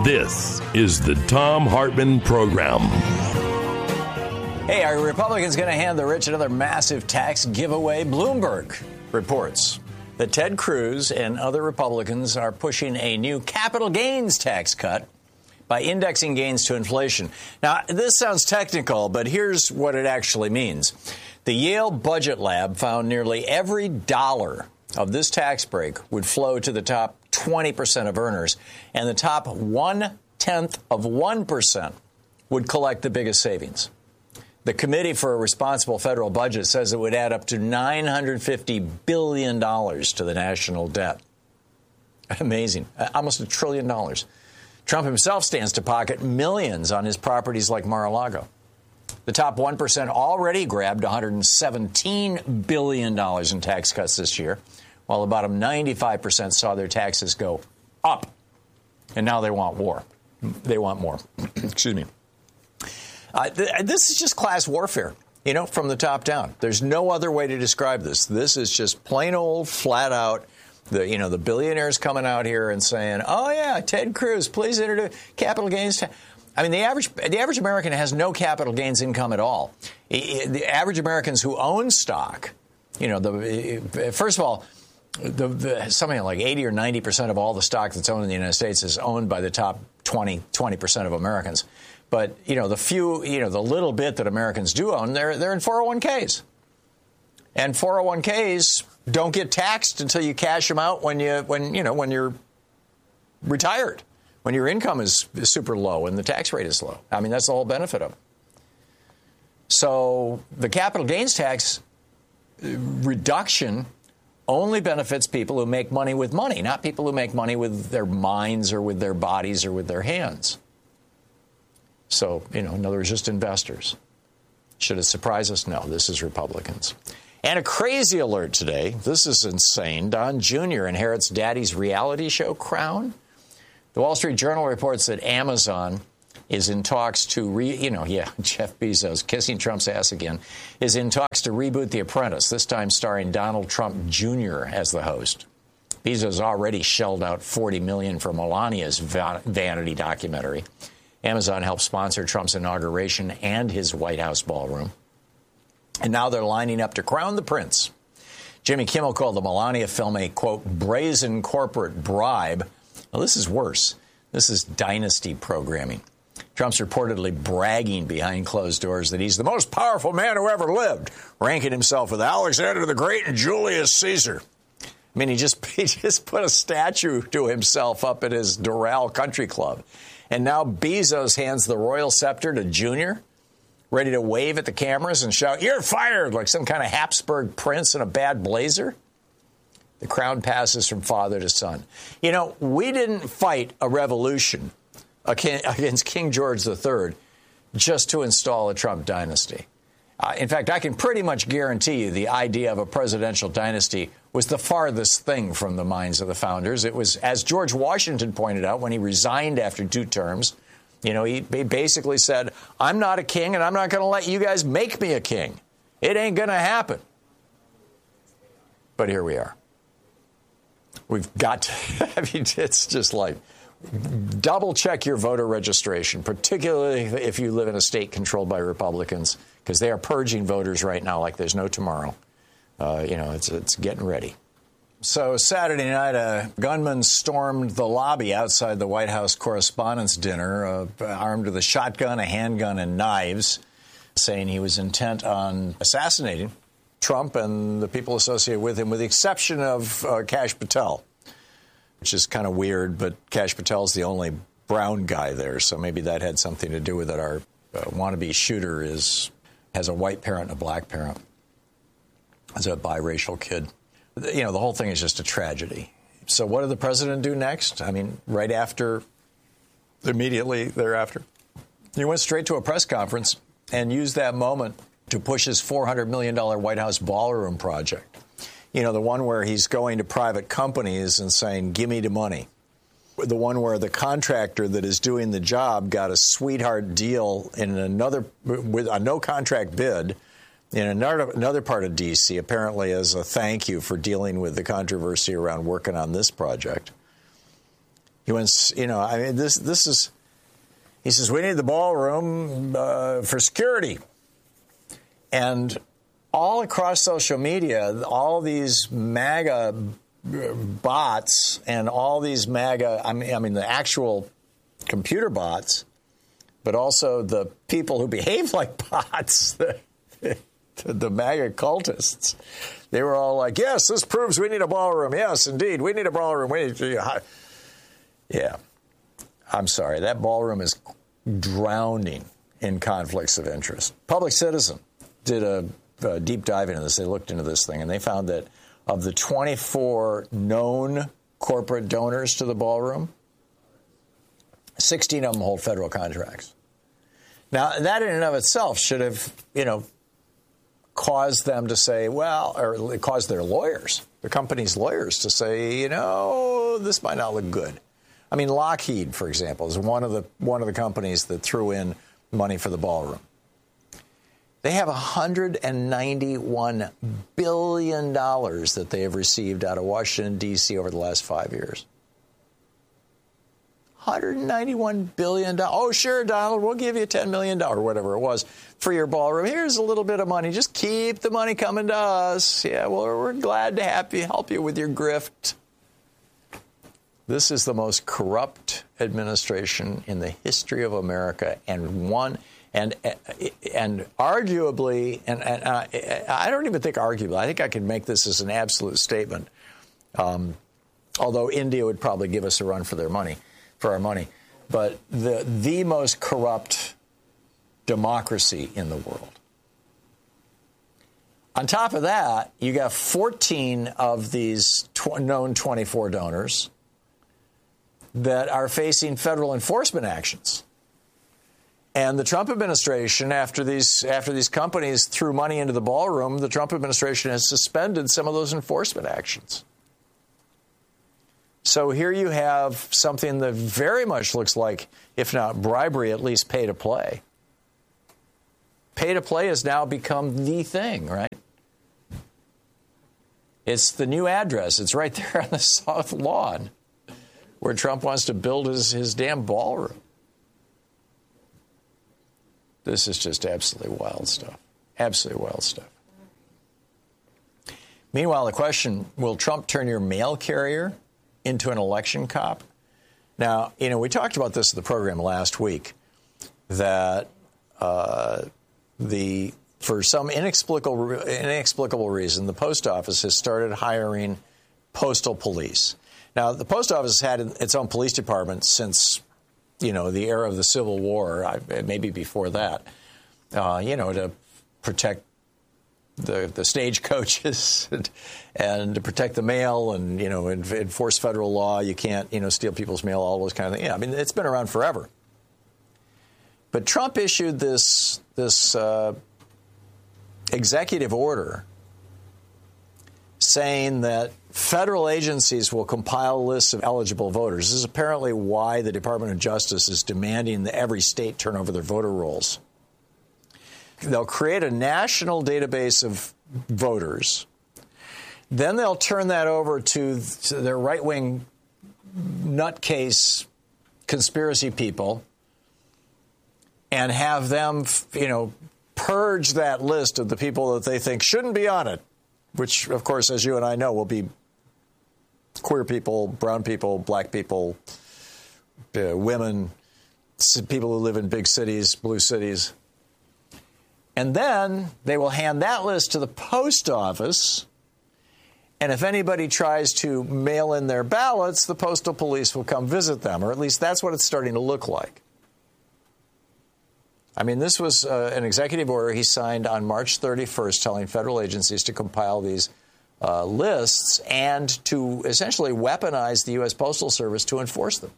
This is the Thom Hartmann Program. Hey, are Republicans going to hand the rich another massive tax giveaway? Bloomberg reports that Ted Cruz and other Republicans are pushing a new capital gains tax cut by indexing gains to inflation. Now, this sounds technical, but here's what it actually means. The Yale Budget Lab found nearly every dollar of this tax break would flow to the top 20% of earners, and the top 0.1% would collect the biggest savings. The Committee for a Responsible Federal Budget says it would add up to $950 billion to the national debt. Amazing. Almost $1 trillion. Trump himself stands to pocket millions on his properties like Mar-a-Lago. The top 1% already grabbed $117 billion in tax cuts this year, while about 95% saw their taxes go up. And now they want more. They want more. Excuse me. This is just class warfare, from the top down. There's no other way to describe this. This is just plain old, flat out, the billionaires coming out here and saying, oh, yeah, Ted Cruz, please introduce capital gains tax. I mean, the average American has no capital gains income at all. The average Americans who own stock, first of all, something like 80 or 90% of all the stock that's owned in the United States is owned by the top 20% of Americans. But, the little bit that Americans do own, they're in 401ks. And 401ks don't get taxed until you cash them out when you're retired, when your income is super low and the tax rate is low. I mean, that's the whole benefit of it. So the capital gains tax reduction only benefits people who make money with money, not people who make money with their minds or with their bodies or with their hands. So, in other words, just investors. Should it surprise us? No, this is Republicans. And a crazy alert today. This is insane. Don Jr. inherits Daddy's reality show crown. The Wall Street Journal reports that Amazon is in talks to Jeff Bezos, kissing Trump's ass again, is in talks to reboot The Apprentice, this time starring Donald Trump Jr. as the host. Bezos already shelled out $40 million for Melania's vanity documentary. Amazon helped sponsor Trump's inauguration and his White House ballroom. And now they're lining up to crown the prince. Jimmy Kimmel called the Melania film a, quote, brazen corporate bribe. Well, this is worse. This is dynasty programming. Trump's reportedly bragging behind closed doors that he's the most powerful man who ever lived, ranking himself with Alexander the Great and Julius Caesar. I mean, he just put a statue to himself up at his Doral Country Club. And now Bezos hands the royal scepter to Junior, ready to wave at the cameras and shout, "You're fired," like some kind of Habsburg prince in a bad blazer. The crown passes from father to son. We didn't fight a revolution against King George III just to install a Trump dynasty. In fact, I can pretty much guarantee you the idea of a presidential dynasty was the farthest thing from the minds of the founders. It was, as George Washington pointed out when he resigned after 2 terms, he basically said, I'm not a king and I'm not going to let you guys make me a king. It ain't going to happen. But here we are. We've got to, it's just like, double check your voter registration, particularly if you live in a state controlled by Republicans, because they are purging voters right now like there's no tomorrow. It's getting ready. So Saturday night, a gunman stormed the lobby outside the White House Correspondents' Dinner, armed with a shotgun, a handgun, and knives, saying he was intent on assassinating Trump and the people associated with him, with the exception of Kash Patel, which is kind of weird, but Kash Patel's the only brown guy there, so maybe that had something to do with it. Our wannabe shooter has a white parent and a black parent. As a biracial kid. The whole thing is just a tragedy. So what did the president do next? I mean, immediately thereafter, he went straight to a press conference and used that moment to push his $400 million White House ballroom project. The one where he's going to private companies and saying, give me the money. The one where the contractor that is doing the job got a sweetheart deal with a no contract bid in another part of D.C., apparently as a thank you for dealing with the controversy around working on this project. He went, I mean, this is, he says, we need the ballroom for security. And all across social media, all these MAGA bots and all these MAGA, I mean, the actual computer bots, but also the people who behave like bots, the MAGA cultists, they were all like, yes, this proves we need a ballroom. Yes, indeed, we need a ballroom. Yeah, I'm sorry. That ballroom is drowning in conflicts of interest. Public Citizen did a deep dive into this. They looked into this thing, and they found that of the 24 known corporate donors to the ballroom, 16 of them hold federal contracts. Now, that in and of itself should have, caused them to say, well, or it caused their lawyers, the company's lawyers, to say, this might not look good. I mean, Lockheed, for example, is one of the companies that threw in money for the ballroom. They have $191 billion that they have received out of Washington, D.C. over the last 5 years. $191 billion. Oh, sure, Donald, we'll give you $10 million, or whatever it was, for your ballroom. Here's a little bit of money. Just keep the money coming to us. Yeah, well, we're glad to help you with your grift. This is the most corrupt administration in the history of America, and arguably, and I don't even think arguably, I think I can make this as an absolute statement, although India would probably give us a run for our money, but the most corrupt democracy in the world. On top of that, you got 14 of these known 24 donors that are facing federal enforcement actions. And the Trump administration, after these companies threw money into the ballroom, the Trump administration has suspended some of those enforcement actions. So here you have something that very much looks like, if not bribery, at least pay to play. Pay to play has now become the thing, right? It's the new address. It's right there on the South Lawn where Trump wants to build his damn ballroom. This is just absolutely wild stuff. Absolutely wild stuff. Meanwhile, the question, will Trump turn your mail carrier into an election cop? Now, we talked about this in the program last week, that for some inexplicable reason, the post office has started hiring postal police. Now, the post office has had its own police department since, the era of the Civil War, maybe before that, to protect the stagecoaches and to protect the mail and, enforce federal law. You can't, steal people's mail, all those kind of things. Yeah, I mean, it's been around forever. But Trump issued this executive order saying that federal agencies will compile lists of eligible voters. This is apparently why the Department of Justice is demanding that every state turn over their voter rolls. They'll create a national database of voters. Then they'll turn that over to their right-wing nutcase conspiracy people and have them, purge that list of the people that they think shouldn't be on it, which, of course, as you and I know, will be queer people, brown people, black people, women, people who live in big cities, blue cities. And then they will hand that list to the post office, and if anybody tries to mail in their ballots, the postal police will come visit them, or at least that's what it's starting to look like. I mean, this was an executive order he signed on March 31st telling federal agencies to compile these lists and to essentially weaponize the U.S. Postal Service to enforce them.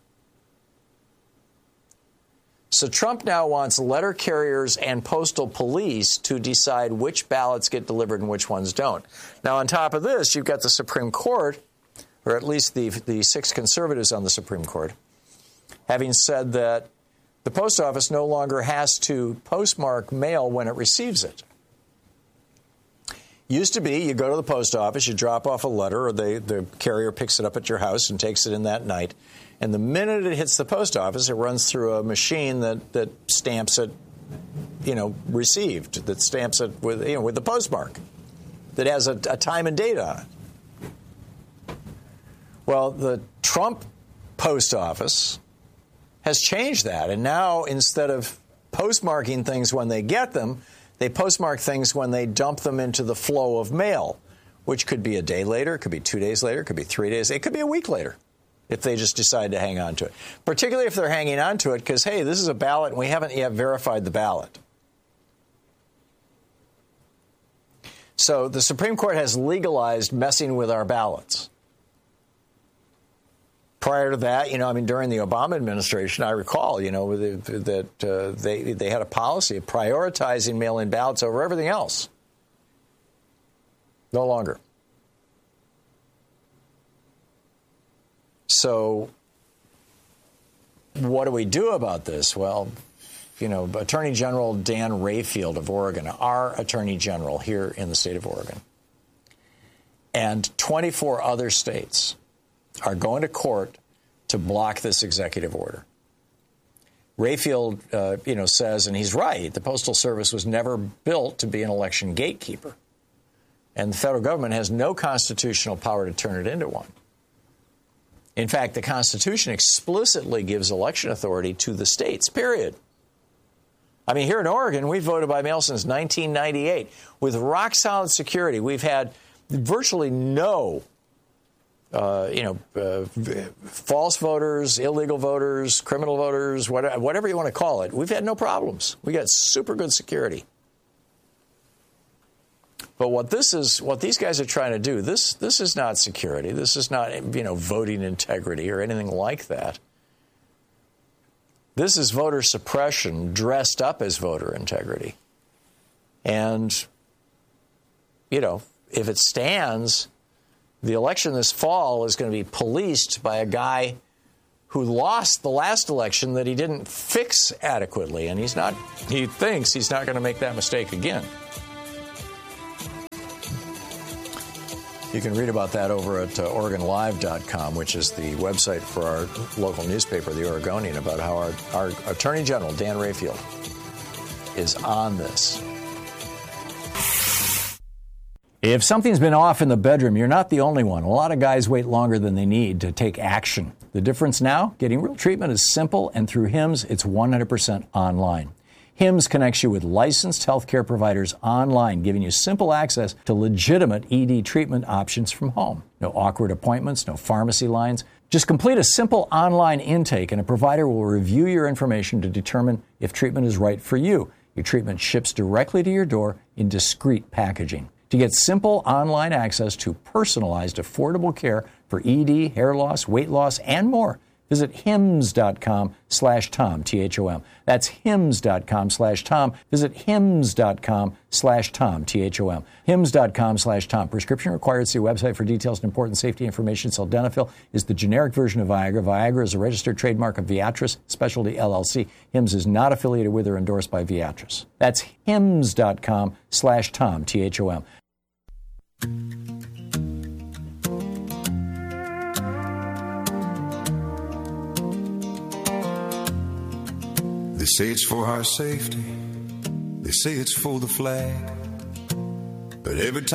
So Trump now wants letter carriers and postal police to decide which ballots get delivered and which ones don't. Now, on top of this, you've got the Supreme Court, or at least the 6 conservatives on the Supreme Court, having said that the post office no longer has to postmark mail when it receives it. Used to be, you go to the post office, you drop off a letter, or the carrier picks it up at your house and takes it in that night, And the minute it hits the post office, it runs through a machine that stamps it, received, that stamps it with the postmark, that has a time and date on it. Well, the Trump post office has changed that. And now, instead of postmarking things when they get them, they postmark things when they dump them into the flow of mail, which could be a day later, it could be 2 days later, it could be 3 days, it could be a week later if they just decide to hang on to it. Particularly if they're hanging on to it because, hey, this is a ballot and we haven't yet verified the ballot. So the Supreme Court has legalized messing with our ballots. Prior to that, during the Obama administration, I recall, that they had a policy of prioritizing mail-in ballots over everything else. No longer. So what do we do about this? Well, Attorney General Dan Rayfield of Oregon, our Attorney General here in the state of Oregon, and 24 other states are going to court to block this executive order. Rayfield, says, and he's right, the Postal Service was never built to be an election gatekeeper. And the federal government has no constitutional power to turn it into one. In fact, the Constitution explicitly gives election authority to the states, period. Here in Oregon, we've voted by mail since 1998 with rock-solid security. We've had virtually no false voters, illegal voters, criminal voters, whatever you want to call it. We've had no problems. We got super good security. But what these guys are trying to do, this is not security. This is not, voting integrity or anything like that. This is voter suppression dressed up as voter integrity. And, if it stands, the election this fall is going to be policed by a guy who lost the last election that he didn't fix adequately. And he thinks he's not going to make that mistake again. You can read about that over at OregonLive.com, which is the website for our local newspaper, The Oregonian, about how our Attorney General, Dan Rayfield, is on this. If something's been off in the bedroom, you're not the only one. A lot of guys wait longer than they need to take action. The difference now? Getting real treatment is simple, and through HIMS, it's 100% online. HIMS connects you with licensed healthcare providers online, giving you simple access to legitimate ED treatment options from home. No awkward appointments, no pharmacy lines. Just complete a simple online intake, and a provider will review your information to determine if treatment is right for you. Your treatment ships directly to your door in discreet packaging. To get simple online access to personalized, affordable care for ED, hair loss, weight loss, and more, visit hims.com/Tom, T-H-O-M. That's hims.com/Tom. Visit hims.com/Tom, T-H-O-M. hims.com/Tom. Prescription required. See website for details and important safety information. Sildenafil is the generic version of Viagra. Viagra is a registered trademark of Viatris Specialty LLC. HIMS is not affiliated with or endorsed by Viatris. That's hims.com/Tom, T-H-O-M. They say it's for our safety. They say it's for the flag. But every time